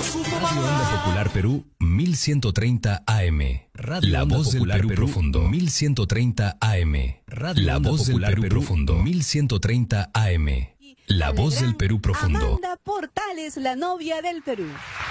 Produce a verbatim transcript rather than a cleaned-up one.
Radio Onda Popular Perú mil ciento treinta A M. Radio La Voz del Perú Profundo mil ciento treinta A M. Radio La Voz del Perú Profundo mil ciento treinta A M. La Voz del Perú Profundo. Amanda Portales, la novia del Perú.